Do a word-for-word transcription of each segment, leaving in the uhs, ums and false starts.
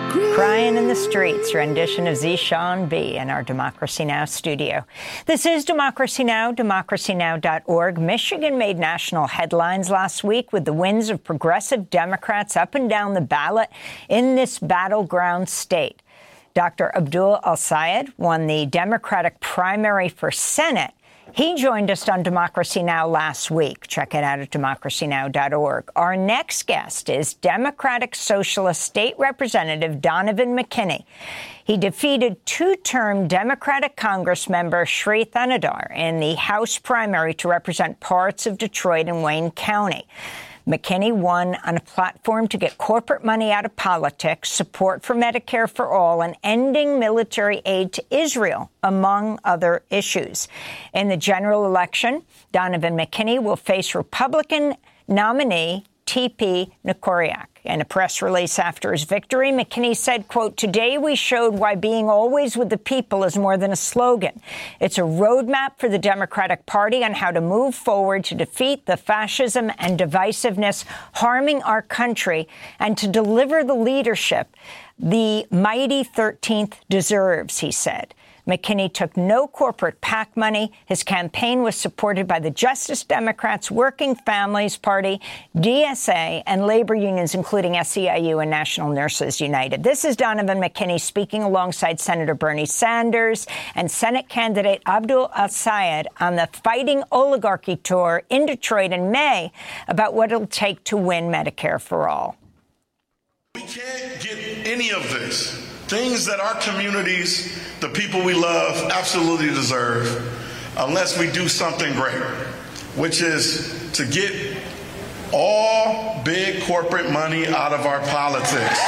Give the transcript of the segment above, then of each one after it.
Crying in the Streets, rendition of Zeshan B in our Democracy Now! Studio. This is Democracy Now!, democracy now dot org. Michigan made national headlines last week with the wins of progressive Democrats up and down the ballot in this battleground state. Doctor Abdul El-Sayed won the Democratic primary for Senate. He joined us on Democracy Now! Last week. Check it out at democracy now dot org. Our next guest is Democratic Socialist State Representative Donovan McKinney. He defeated two-term Democratic Congress member Sri Thanedar in the House primary to represent parts of Detroit and Wayne County. McKinney won on a platform to get corporate money out of politics, support for Medicare for all, and ending military aid to Israel, among other issues. In the general election, Donovan McKinney will face Republican nominee T P Nukoriak. In a press release after his victory, McKinney said, quote, "Today we showed why being always with the people is more than a slogan. It's a roadmap for the Democratic Party on how to move forward to defeat the fascism and divisiveness harming our country and to deliver the leadership the mighty thirteenth deserves," he said. McKinney took no corporate PAC money. His campaign was supported by the Justice Democrats, Working Families Party, D S A, and labor unions, including S E I U and National Nurses United. This is Donovan McKinney speaking alongside Senator Bernie Sanders and Senate candidate Abdul El-Sayed on the Fighting Oligarchy Tour in Detroit in May about what it'll take to win Medicare for All. We can't get any of this. Things that our communities, the people we love, absolutely deserve, unless we do something greater, which is to get all big corporate money out of our politics.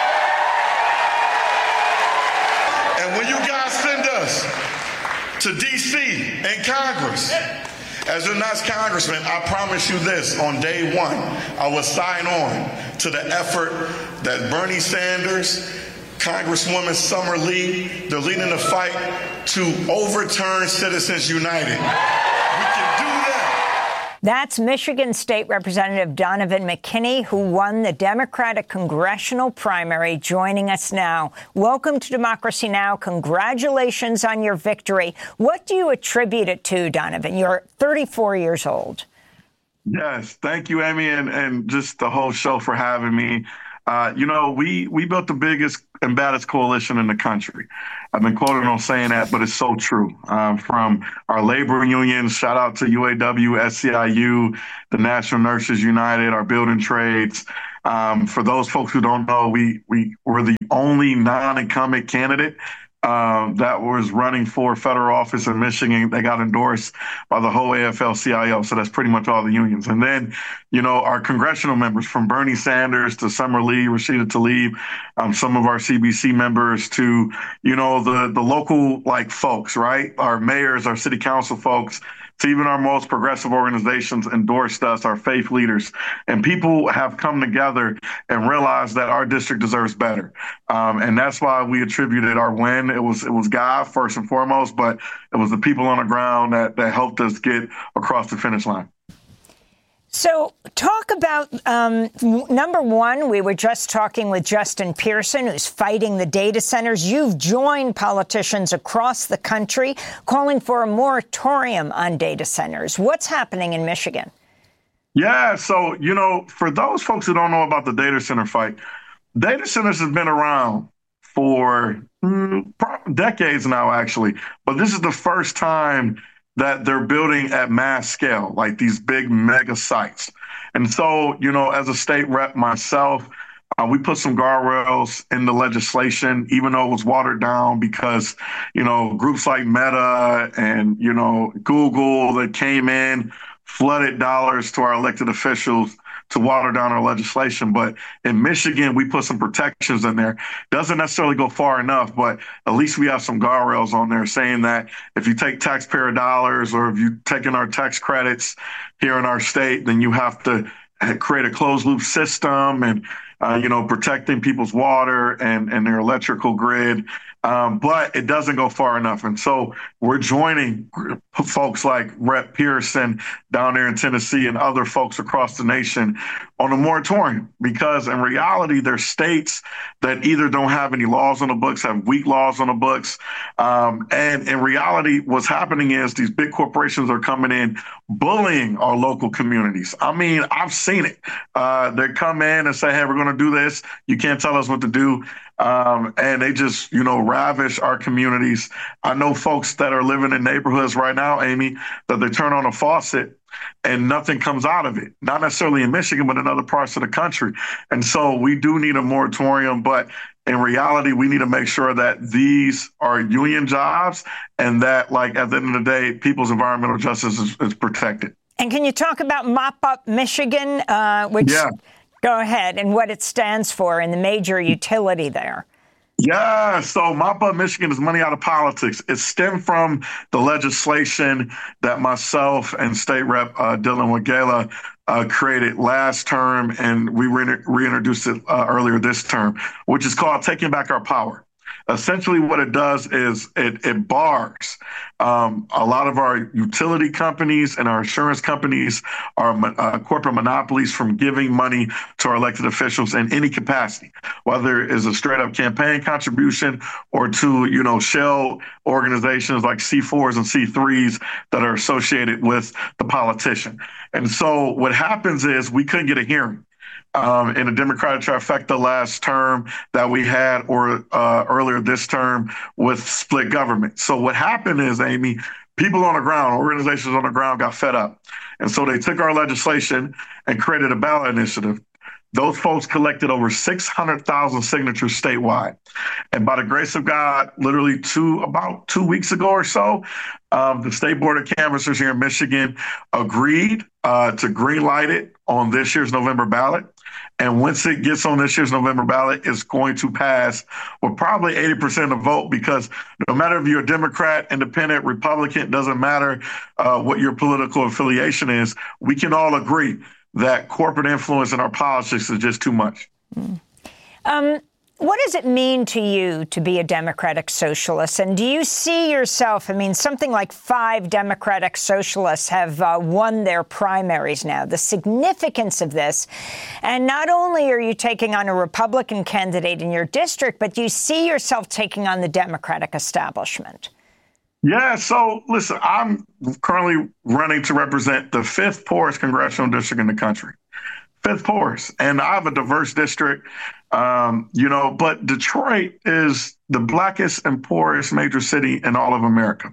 And when you guys send us to D C and Congress, as your next congressman, I promise you this, on day one, I will sign on to the effort that Bernie Sanders, Congresswoman Summer Lee, they're leading the fight to overturn Citizens United. We can do that. That's Michigan State Representative Donovan McKinney, who won the Democratic congressional primary, joining us now. Welcome to Democracy Now! Congratulations on your victory. What do you attribute it to, Donovan? You're thirty-four years old. Yes, thank you, Amy, and, and just the whole show for having me. Uh, you know, we we built the biggest and baddest coalition in the country. I've been quoted on saying that, but it's so true. Um, from our labor unions, shout out to U A W, S E I U, the National Nurses United, our building trades. Um, for those folks who don't know, we we were the only non-incumbent candidate Um, that was running for federal office in Michigan. They got endorsed by the whole A F L C I O. So that's pretty much all the unions. And then, you know, our congressional members, from Bernie Sanders to Summer Lee, Rashida Tlaib, um, some of our C B C members, to, you know, the, the local like folks, right? Our mayors, our city council folks, to even our most progressive organizations endorsed us, our faith leaders. And people have come together and realized that our district deserves better. Um, and that's why we attributed our win. It was it was God first and foremost, but it was the people on the ground that, that helped us get across the finish line. So talk about, um, number one, we were just talking with Justin Pearson, who's fighting the data centers. You've joined politicians across the country calling for a moratorium on data centers. What's happening in Michigan? Yeah, so, you know, for those folks who don't know about the data center fight, data centers have been around for mm, decades now, actually. But this is the first time that they're building at mass scale, like these big mega sites. And so, you know, as a state rep myself, uh, we put some guardrails in the legislation, even though it was watered down because, you know, groups like Meta and, you know, Google that came in, flooded dollars to our elected officials to water down our legislation. But in Michigan, we put some protections in there. Doesn't necessarily go far enough, but at least we have some guardrails on there saying that if you take taxpayer dollars or if you're taking our tax credits here in our state, then you have to create a closed loop system and uh, you know, protecting people's water and, and their electrical grid. Um, but it doesn't go far enough. And so we're joining folks like Representative Pearson down there in Tennessee and other folks across the nation on a moratorium, because in reality, there's states that either don't have any laws on the books, have weak laws on the books. Um, and in reality, what's happening is these big corporations are coming in, bullying our local communities. I mean, I've seen it. Uh, they come in and say, hey, we're going to do this. You can't tell us what to do. Um, and they just, you know, ravish our communities. I know folks that are living in neighborhoods right now, Amy, that they turn on a faucet and nothing comes out of it. Not necessarily in Michigan, but in other parts of the country. And so we do need a moratorium, but in reality, we need to make sure that these are union jobs and that, like, at the end of the day, people's environmental justice is, is protected. And can you talk about Mop Up Michigan, uh, which... Yeah. Go ahead, and what it stands for and the major utility there. Yeah, so Mop Up Michigan is money out of politics. It stemmed from the legislation that myself and State Rep uh, Dylan Wegela uh, created last term, and we re- reintroduced it uh, earlier this term, which is called Taking Back Our Power. Essentially, what it does is it, it bars um, a lot of our utility companies and our insurance companies, our uh, corporate monopolies, from giving money to our elected officials in any capacity, whether it is a straight up campaign contribution or to, you know, shell organizations like C fours and C threes that are associated with the politician. And so what happens is we couldn't get a hearing. Um, in a Democratic trifecta last term that we had, or uh, earlier this term with split government. So what happened is, Amy, people on the ground, organizations on the ground got fed up. And so they took our legislation and created a ballot initiative. Those folks collected over six hundred thousand signatures statewide. And by the grace of God, literally two, about two weeks ago or so, um, the State Board of Canvassers here in Michigan agreed uh, to greenlight it on this year's November ballot. And once it gets on this year's November ballot, it's going to pass with probably eighty percent of the vote, because no matter if you're a Democrat, Independent, Republican, doesn't matter uh, what your political affiliation is, we can all agree that corporate influence in our politics is just too much. Mm. Um, what does it mean to you to be a Democratic Socialist? And do you see yourself, I mean, something like five Democratic Socialists have uh, won their primaries now, the significance of this. And not only are you taking on a Republican candidate in your district, but do you see yourself taking on the Democratic establishment? Yeah, so listen, I'm currently running to represent the fifth poorest congressional district in the country. Fifth poorest. And I have a diverse district, um, you know, but Detroit is the blackest and poorest major city in all of America.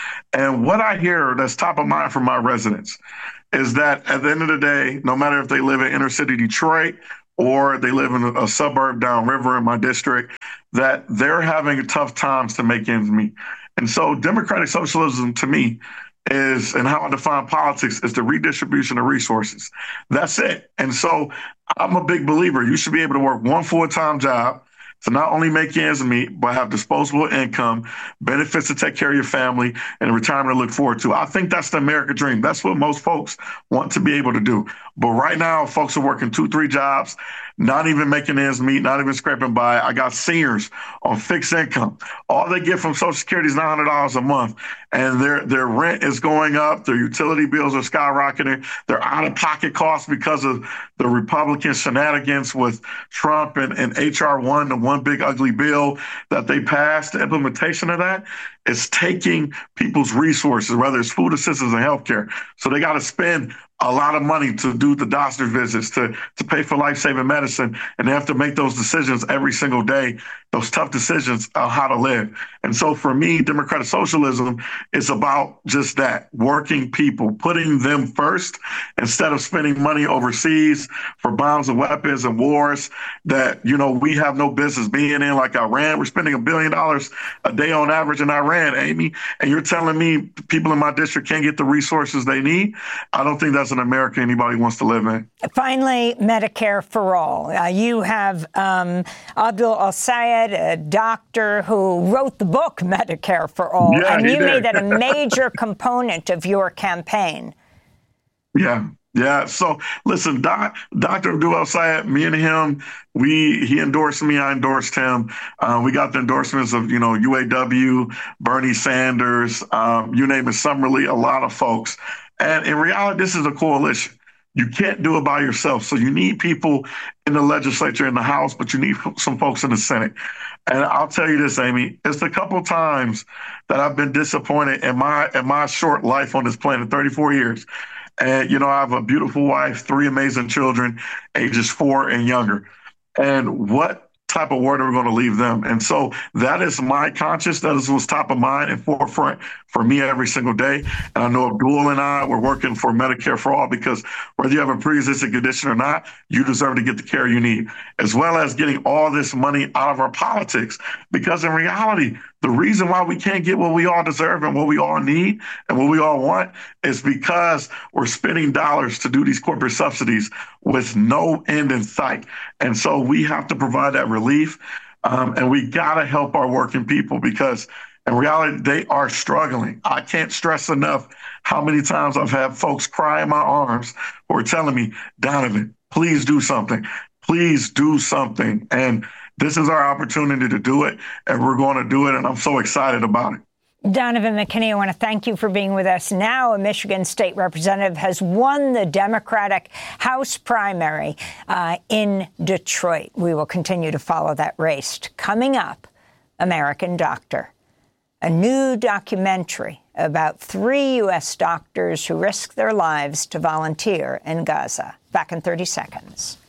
And what I hear that's top of mind for my residents is that at the end of the day, no matter if they live in inner city Detroit or they live in a, a suburb downriver in my district, that they're having tough times to make ends meet. And so democratic socialism to me is, and how I define politics, is the redistribution of resources. That's it. And so I'm a big believer. You should be able to work one full-time job to not only make ends meet, but have disposable income, benefits to take care of your family, and a retirement to look forward to. I think that's the American dream. That's what most folks want to be able to do. But right now, folks are working two, three jobs, not even making ends meet, not even scraping by. I got seniors on fixed income. All they get from Social Security is nine hundred dollars a month, and their their rent is going up. Their utility bills are skyrocketing. Their out-of-pocket costs because of the Republican shenanigans with Trump and, and H R one, the one big ugly bill that they passed. The implementation of that is taking people's resources, whether it's food assistance and healthcare. So they got to spend a lot of money to do the doctor visits, to, to pay for life-saving medicine, and they have to make those decisions every single day, those tough decisions on how to live. And so for me, democratic socialism is about just that, working people, putting them first instead of spending money overseas for bombs and weapons and wars that, you know, we have no business being in, like Iran. We're spending a billion dollars a day on average in Iran, Amy, and you're telling me people in my district can't get the resources they need? I don't think that's an America anybody wants to live in. Finally, Medicare for all. Uh, you have um, Abdul El-Sayed, a doctor who wrote the book Medicare for All, yeah, and you did. made that a major component of your campaign. Yeah, Yeah. So listen, Doc, Doctor Abdul El-Sayed, me and him, we he endorsed me, I endorsed him. Uh, we got the endorsements of, you know, U A W, Bernie Sanders, um, you name it, Summerlee, a lot of folks. And in reality, this is a coalition. You can't do it by yourself. So you need people in the legislature, in the House, but you need some folks in the Senate. And I'll tell you this, Amy, it's a couple times that I've been disappointed in my in my short life on this planet, thirty-four years. And, you know, I have a beautiful wife, three amazing children, ages four and younger. And what type of word are we going to leave them? And so that is my conscience. That is what's top of mind and forefront for me every single day. And I know Abdul and I, we're working for Medicare for All, because whether you have a pre-existing condition or not, you deserve to get the care you need, as well as getting all this money out of our politics. Because in reality, the reason why we can't get what we all deserve and what we all need and what we all want is because we're spending dollars to do these corporate subsidies with no end in sight. And so we have to provide that relief. Um, and we got to help our working people, because in reality, they are struggling. I can't stress enough how many times I've had folks cry in my arms who are telling me, Donovan, please do something. Please do something. And this is our opportunity to do it, and we're going to do it, and I'm so excited about it. Donovan McKinney, I want to thank you for being with us. Now a Michigan state representative has won the Democratic House primary uh, in Detroit. We will continue to follow that race. Coming up, American Doctor, a new documentary about three U S doctors who risk their lives to volunteer in Gaza. Back in thirty seconds.